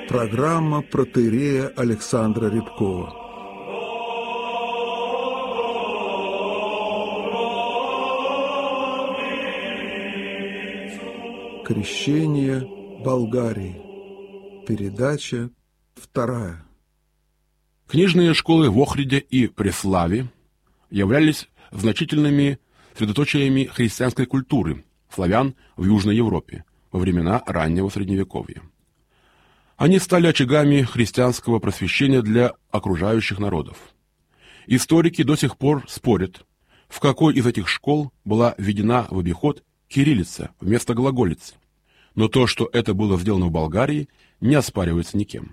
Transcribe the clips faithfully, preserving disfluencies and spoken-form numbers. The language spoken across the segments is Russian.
Программа протоиерея Александра Рябкова. Крещение Болгарии. Передача вторая. Книжные школы в Охриде и Преславе являлись значительными средоточиями христианской культуры славян в Южной Европе во времена раннего Средневековья. Они стали очагами христианского просвещения для окружающих народов. Историки до сих пор спорят, в какой из этих школ была введена в обиход кириллица вместо глаголицы, но то, что это было сделано в Болгарии, не оспаривается никем.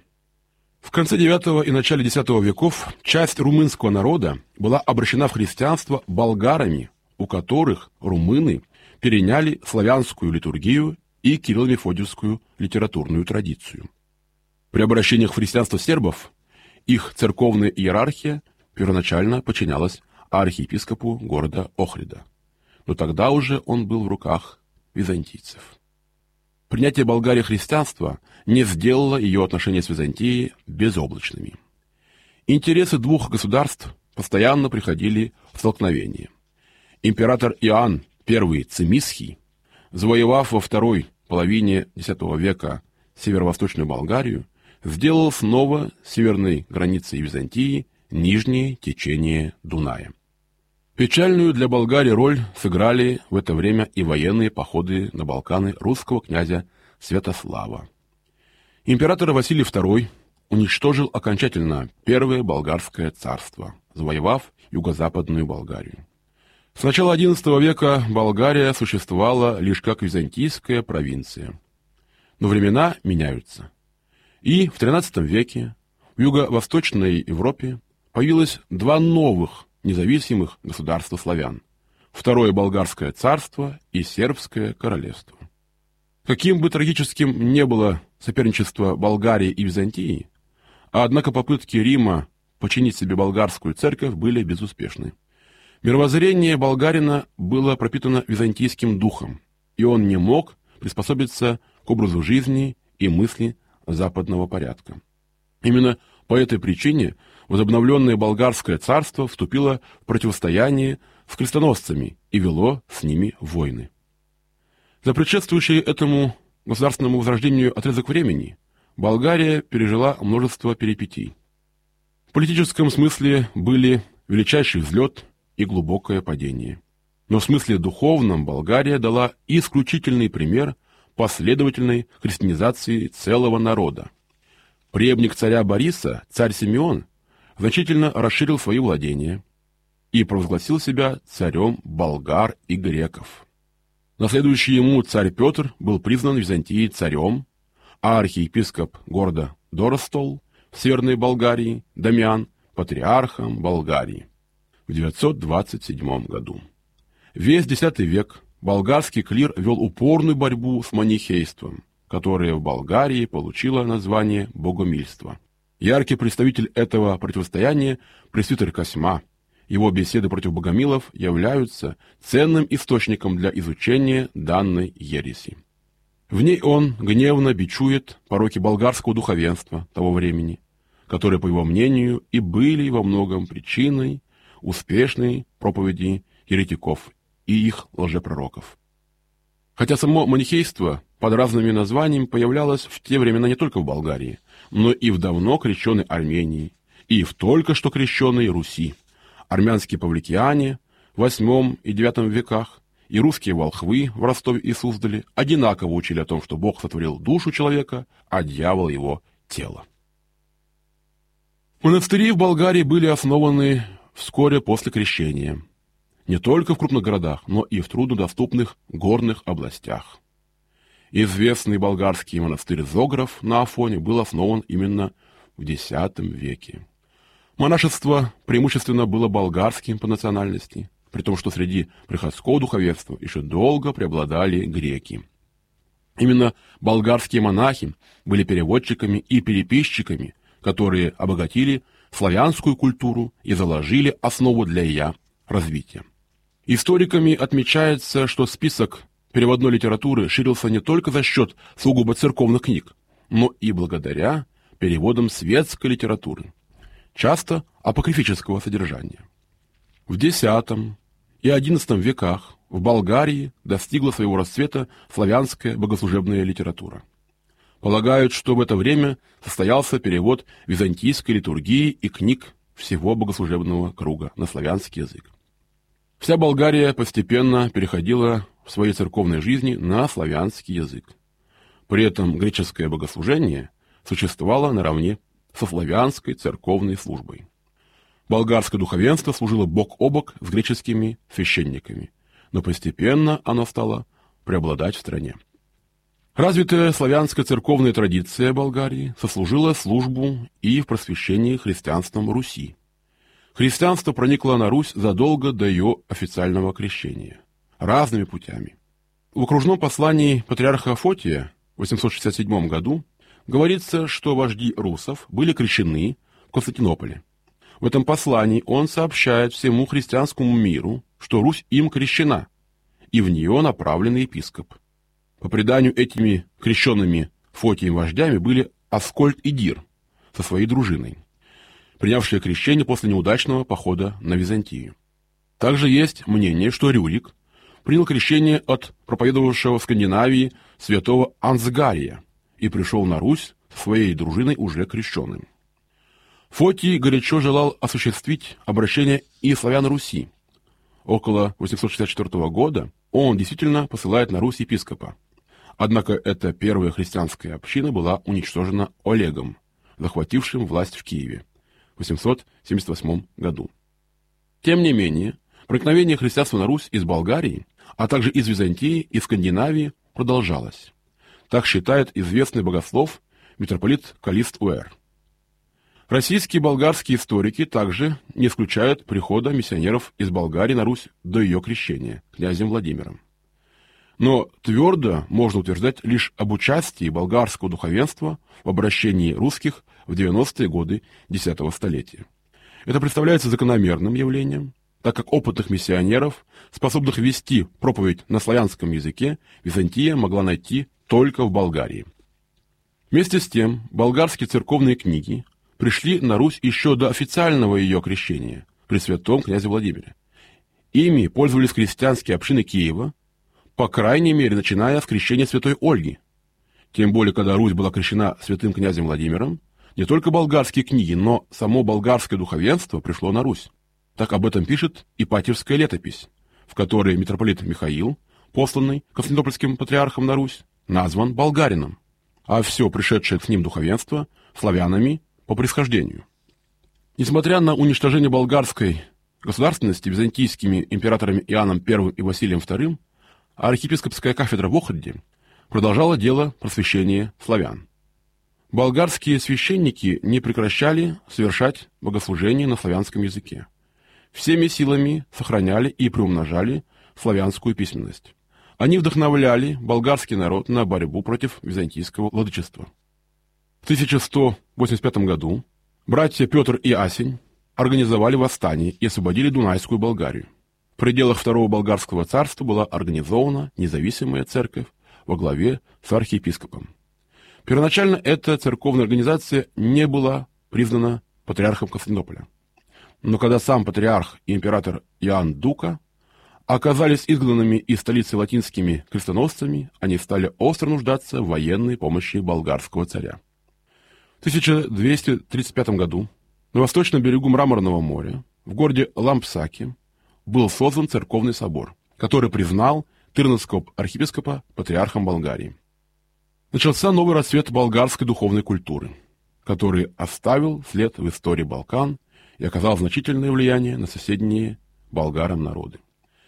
В конце девятого и начале десятого веков часть румынского народа была обращена в христианство болгарами, у которых румыны переняли славянскую литургию и кирилло-мефодиевскую литературную традицию. При обращениях в христианство сербов их церковная иерархия первоначально подчинялась архиепископу города Охрида, но тогда уже он был в руках византийцев. Принятие Болгарии христианства не сделало ее отношения с Византией безоблачными. Интересы двух государств постоянно приходили в столкновение. Император Иоанн I Цимисхий, завоевав во второй половине десятого века северо-восточную Болгарию, сделал снова северной границей Византии нижнее течение Дуная. Печальную для Болгарии роль сыграли в это время и военные походы на Балканы русского князя Святослава. Император Василий второй уничтожил окончательно Первое Болгарское царство, завоевав юго-западную Болгарию. С начала одиннадцатого века Болгария существовала лишь как византийская провинция. Но времена меняются. И в тринадцатом веке в юго-восточной Европе появилось два новых независимых государства славян – Второе Болгарское царство и Сербское королевство. Каким бы трагическим ни было соперничество Болгарии и Византии, однако попытки Рима подчинить себе болгарскую церковь были безуспешны. Мировоззрение болгарина было пропитано византийским духом, и он не мог приспособиться к образу жизни и мысли западного порядка. Именно по этой причине возобновленное болгарское царство вступило в противостояние с крестоносцами и вело с ними войны. За предшествующий этому государственному возрождению отрезок времени Болгария пережила множество перипетий. В политическом смысле были величайший взлет и глубокое падение. Но в смысле духовном Болгария дала исключительный пример последовательной христианизации целого народа. Преемник царя Бориса, царь Симеон, значительно расширил свои владения и провозгласил себя царем болгар и греков. Наследующий ему царь Петр был признан в Византии царем, а архиепископ города Доростол в Северной Болгарии Дамиан патриархом Болгарии в девятьсот двадцать седьмом году. Весь десятый век болгарский клир вел упорную борьбу с манихейством, которое в Болгарии получило название богомильства. Яркий представитель этого противостояния пресвитер Косьма. Его беседы против богомилов являются ценным источником для изучения данной ереси. В ней он гневно бичует пороки болгарского духовенства того времени, которые, по его мнению, и были во многом причиной успешной проповеди еретиков и их лжепророков. Хотя само манихейство под разными названиями появлялось в те времена не только в Болгарии, но и в давно крещенной Армении, и в только что крещенной Руси. Армянские павликиане в восьмом и девятом веках и русские волхвы в Ростове и Суздале одинаково учили о том, что Бог сотворил душу человека, а дьявол его тело. Монастыри в Болгарии были основаны вскоре после крещения, не только в крупных городах, но и в труднодоступных горных областях. Известный болгарский монастырь Зограф на Афоне был основан именно в десятом веке. Монашество преимущественно было болгарским по национальности, при том, что среди приходского духовенства еще долго преобладали греки. Именно болгарские монахи были переводчиками и переписчиками, которые обогатили славянскую культуру и заложили основу для ее развития. Историками отмечается, что список переводной литературы ширился не только за счет сугубо церковных книг, но и благодаря переводам светской литературы, часто апокрифического содержания. В десятом и одиннадцатом веках в Болгарии достигла своего расцвета славянская богослужебная литература. Полагают, что в это время состоялся перевод византийской литургии и книг всего богослужебного круга на славянский язык. Вся Болгария постепенно переходила в своей церковной жизни на славянский язык. При этом греческое богослужение существовало наравне со славянской церковной службой. Болгарское духовенство служило бок о бок с греческими священниками, но постепенно оно стало преобладать в стране. Развитая славянская церковная традиция Болгарии сослужила службу и в просвещении христианством Руси. Христианство проникло на Русь задолго до ее официального крещения, разными путями. В окружном послании патриарха Афотия в восемьсот шестьдесят седьмом году говорится, что вожди русов были крещены в Константинополе. В этом послании он сообщает всему христианскому миру, что Русь им крещена, и в нее направлен епископ. По преданию, этими крещенными Фотием вождями были Аскольд и Дир со своей дружиной, принявшие крещение после неудачного похода на Византию. Также есть мнение, что Рюрик принял крещение от проповедовавшего в Скандинавии святого Ансгария и пришел на Русь со своей дружиной уже крещенным. Фотий горячо желал осуществить обращение и славян Руси. Около восемьсот шестьдесят четвёртого года он действительно посылает на Русь епископа. Однако эта первая христианская община была уничтожена Олегом, захватившим власть в Киеве в восемьсот семьдесят восьмом году. Тем не менее, проникновение христианства на Русь из Болгарии, а также из Византии и Скандинавии продолжалось. Так считает известный богослов митрополит Калист Уэр. Российские и болгарские историки также не исключают прихода миссионеров из Болгарии на Русь до ее крещения князем Владимиром. Но твердо можно утверждать лишь об участии болгарского духовенства в обращении русских в девяностые годы десятого столетия. Это представляется закономерным явлением, так как опытных миссионеров, способных вести проповедь на славянском языке, Византия могла найти только в Болгарии. Вместе с тем, болгарские церковные книги пришли на Русь еще до официального ее крещения при святом князе Владимире. Ими пользовались крестьянские общины Киева, по крайней мере, начиная с крещения святой Ольги. Тем более, когда Русь была крещена святым князем Владимиром, не только болгарские книги, но само болгарское духовенство пришло на Русь. Так об этом пишет Ипатьевская летопись, в которой митрополит Михаил, посланный константинопольским патриархом на Русь, назван болгарином, а все пришедшее с ним духовенство – славянами по происхождению. Несмотря на уничтожение болгарской государственности византийскими императорами Иоанном Первым и Василием Вторым, архиепископская кафедра в Охриде продолжала дело просвещения славян. Болгарские священники не прекращали совершать богослужение на славянском языке. Всеми силами сохраняли и приумножали славянскую письменность. Они вдохновляли болгарский народ на борьбу против византийского владычества. В тысяча сто восемьдесят пятом году братья Петр и Асень организовали восстание и освободили Дунайскую Болгарию. В пределах Второго Болгарского царства была организована независимая церковь во главе с архиепископом. Первоначально эта церковная организация не была признана патриархом Константинополя. Но когда сам патриарх и император Иоанн Дука оказались изгнанными из столицы латинскими крестоносцами, они стали остро нуждаться в военной помощи болгарского царя. В тысяча двести тридцать пятом году на восточном берегу Мраморного моря, в городе Лампсаке, был создан церковный собор, который признал тырновского архиепископа патриархом Болгарии. Начался новый расцвет болгарской духовной культуры, который оставил след в истории Балкан и оказал значительное влияние на соседние болгарам народы.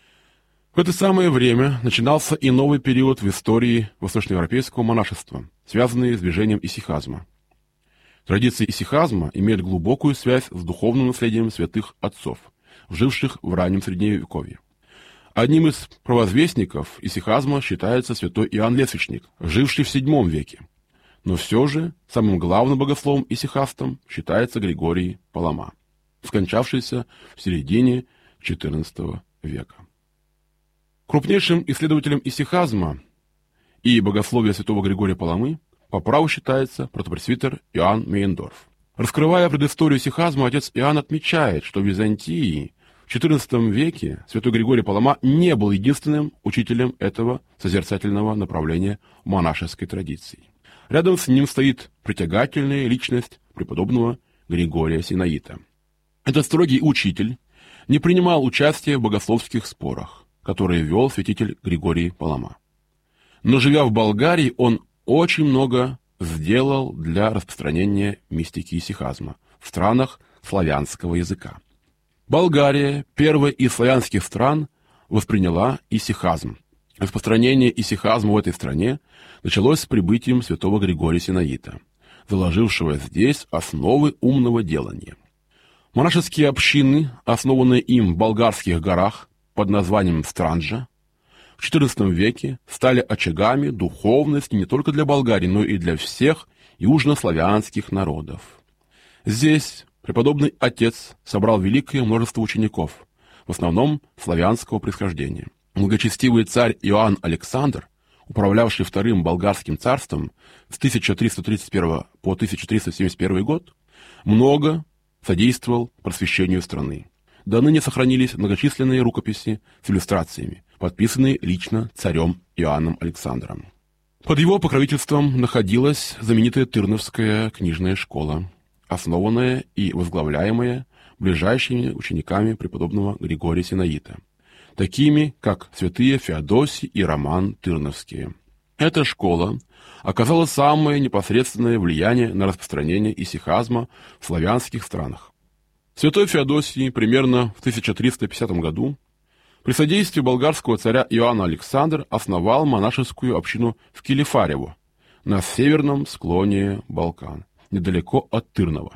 В это самое время начинался и новый период в истории восточноевропейского монашества, связанный с движением исихазма. Традиции исихазма имеют глубокую связь с духовным наследием святых отцов, живших в раннем Средневековье. Одним из провозвестников исихазма считается святой Иоанн Лесвичник, живший в седьмом веке. Но все же самым главным богословом исихастом считается Григорий Палама, скончавшийся в середине четырнадцатого века. Крупнейшим исследователем исихазма и богословия святого Григория Паламы по праву считается протопресвитер Иоанн Мейендорф. Раскрывая предысторию сихазма, отец Иоанн отмечает, что в Византии в четырнадцатом веке святой Григорий Палама не был единственным учителем этого созерцательного направления монашеской традиции. Рядом с ним стоит притягательная личность преподобного Григория Синаита. Этот строгий учитель не принимал участия в богословских спорах, которые вел святитель Григорий Палама. Но, живя в Болгарии, он очень много сделал для распространения мистики и сихазма в странах славянского языка. Болгария, первая из славянских стран, восприняла исихазм. Распространение исихазма в этой стране началось с прибытием святого Григория Синаита, заложившего здесь основы умного делания. Монашеские общины, основанные им в болгарских горах под названием Странджа, в четырнадцатом веке стали очагами духовности не только для Болгарии, но и для всех южнославянских народов. Здесь преподобный отец собрал великое множество учеников, в основном славянского происхождения. Благочестивый царь Иоанн Александр, управлявший Вторым болгарским царством с тысяча триста тридцать первого по тысяча триста семьдесят первый год, много содействовал просвещению страны. До ныне сохранились многочисленные рукописи с иллюстрациями, подписанные лично царем Иоанном Александром. Под его покровительством находилась знаменитая Тырновская книжная школа, основанная и возглавляемая ближайшими учениками преподобного Григория Синаита, такими как святые Феодосий и Роман Тырновские. Эта школа оказала самое непосредственное влияние на распространение исихазма в славянских странах. Святой Феодосий примерно в тысяча триста пятидесятом году при содействии болгарского царя Иоанна Александра основал монашескую общину в Килифарево, на северном склоне Балкан, недалеко от Тырнова.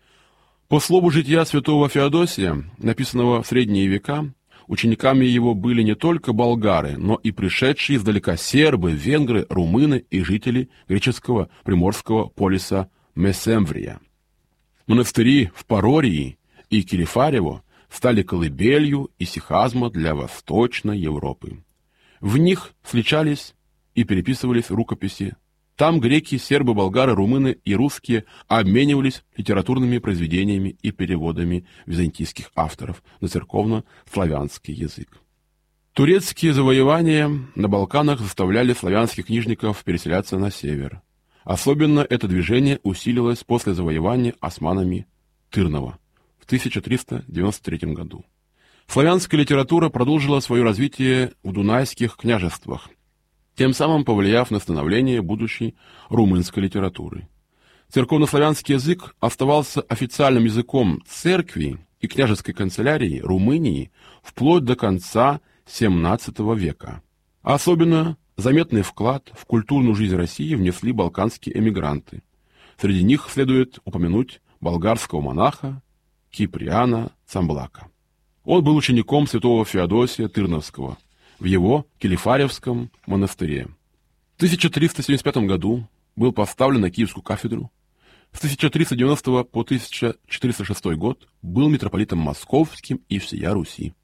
По слову жития святого Феодосия, написанного в средние века, учениками его были не только болгары, но и пришедшие издалека сербы, венгры, румыны и жители греческого приморского полиса Месемврия. Монастыри в Парории и Килифарево стали колыбелью исихазма для Восточной Европы. В них сличались и переписывались рукописи. Там греки, сербы, болгары, румыны и русские обменивались литературными произведениями и переводами византийских авторов на церковно-славянский язык. Турецкие завоевания на Балканах заставляли славянских книжников переселяться на север. Особенно это движение усилилось после завоевания османами Тырнова в тысяча триста девяносто третьем году. Славянская литература продолжила свое развитие в Дунайских княжествах, тем самым повлияв на становление будущей румынской литературы. Церковнославянский язык оставался официальным языком церкви и княжеской канцелярии Румынии вплоть до конца семнадцатого века. Особенно заметный вклад в культурную жизнь России внесли балканские эмигранты. Среди них следует упомянуть болгарского монаха Киприана Цамблака. Он был учеником святого Феодосия Тырновского в его Килифаревском монастыре. В тысяча триста семьдесят пятом году был поставлен на Киевскую кафедру. С тысяча триста девяностого по тысяча четыреста шестой год был митрополитом Московским и всея Руси.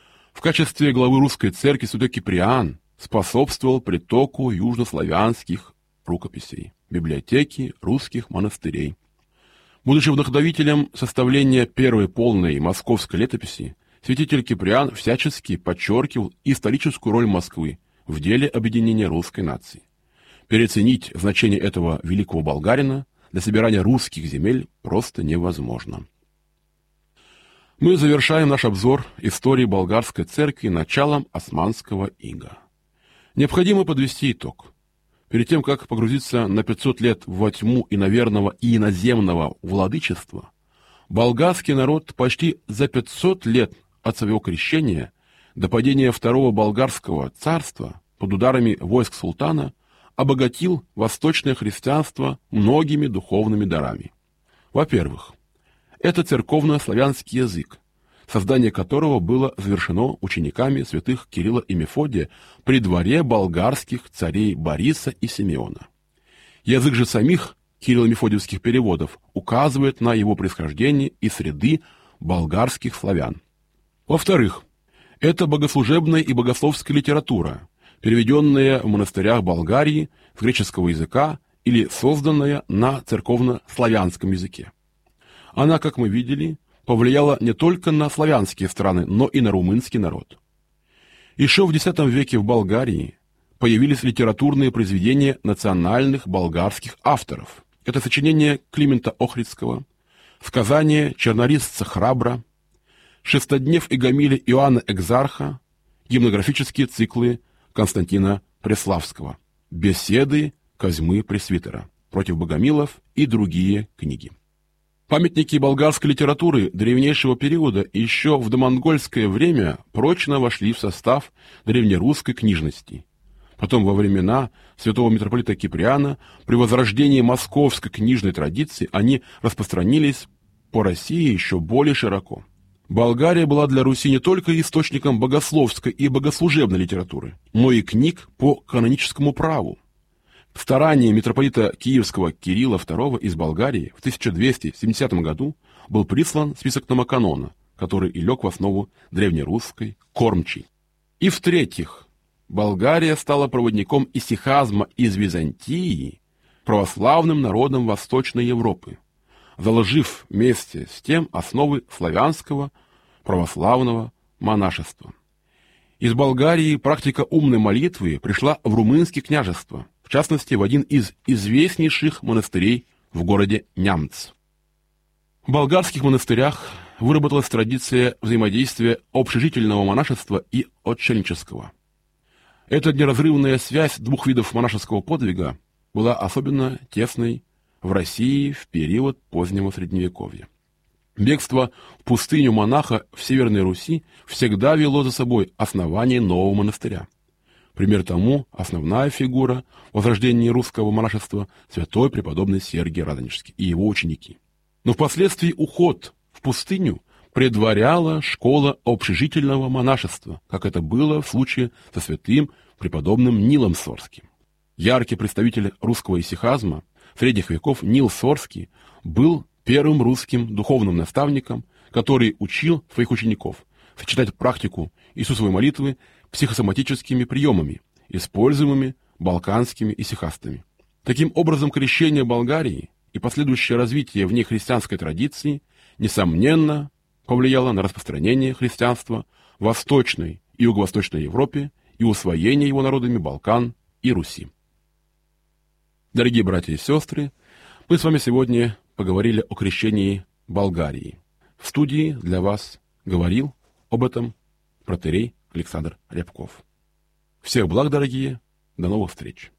В качестве главы русской церкви святой Киприан способствовал притоку южнославянских рукописей, библиотеки русских монастырей. Будучи вдохновителем составления первой полной московской летописи, святитель Киприан всячески подчеркивал историческую роль Москвы в деле объединения русской нации. Переоценить значение этого великого болгарина для собирания русских земель просто невозможно. Мы завершаем наш обзор истории болгарской церкви началом османского ига. Необходимо подвести итог. Перед тем, как погрузиться на пятьсот лет во тьму иноверного и иноземного владычества, болгарский народ почти за пятьсот лет от своего крещения до падения второго болгарского царства под ударами войск султана обогатил восточное христианство многими духовными дарами. Во-первых, это церковно-славянский язык, создание которого было завершено учениками святых Кирилла и Мефодия при дворе болгарских царей Бориса и Симеона. Язык же самих кирилло-мефодиевских переводов указывает на его происхождение из среды болгарских славян. Во-вторых, это богослужебная и богословская литература, переведенная в монастырях Болгарии с греческого языка или созданная на церковно-славянском языке. Она, как мы видели, повлияла не только на славянские страны, но и на румынский народ. Еще в десятом веке в Болгарии появились литературные произведения национальных болгарских авторов. Это сочинения Климента Охридского, сказания чернорисца Храбра, шестоднев и гамиля Иоанна Экзарха, гимнографические циклы Константина Преславского, беседы Козьмы Пресвитера против богомилов и другие книги. Памятники болгарской литературы древнейшего периода еще в домонгольское время прочно вошли в состав древнерусской книжности. Потом, во времена святого митрополита Киприана, при возрождении московской книжной традиции, они распространились по России еще более широко. Болгария была для Руси не только источником богословской и богослужебной литературы, но и книг по каноническому праву. В старании митрополита Киевского Кирилла второго из Болгарии в тысяча двести семидесятом году был прислан список Номоканона, который и лег в основу древнерусской кормчей. И в-третьих, Болгария стала проводником исихазма из Византии православным народом Восточной Европы, заложив вместе с тем основы славянского православного монашества. Из Болгарии практика умной молитвы пришла в румынские княжества, в частности, в один из известнейших монастырей в городе Нямц. В болгарских монастырях выработалась традиция взаимодействия общежительного монашества и отшельнического. Эта неразрывная связь двух видов монашеского подвига была особенно тесной в России в период позднего Средневековья. Бегство в пустыню монаха в Северной Руси всегда вело за собой основание нового монастыря. Пример тому основная фигура возрождения русского монашества святой преподобный Сергий Радонежский и его ученики. Но впоследствии уход в пустыню предваряла школа общежительного монашества, как это было в случае со святым преподобным Нилом Сорским. Яркий представитель русского исихазма средних веков Нил Сорский был первым русским духовным наставником, который учил своих учеников сочетать практику Иисусовой молитвы психосоматическими приемами, используемыми балканскими исихастами. Таким образом, крещение Болгарии и последующее развитие в ней христианской традиции, несомненно, повлияло на распространение христианства в Восточной и Юго-Восточной Европе и усвоение его народами Балкан и Руси. Дорогие братья и сестры, мы с вами сегодня поговорили о крещении Болгарии. В студии для вас говорил об этом протоиерей Александр Рябков. Всех благ, дорогие, до новых встреч!